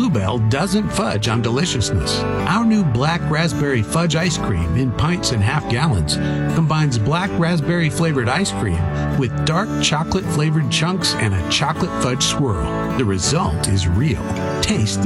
Blue Bell doesn't fudge on deliciousness. Our new black raspberry fudge ice cream in pints and half gallons combines black raspberry flavored ice cream with dark chocolate flavored chunks and a chocolate fudge swirl. The result is real. Taste the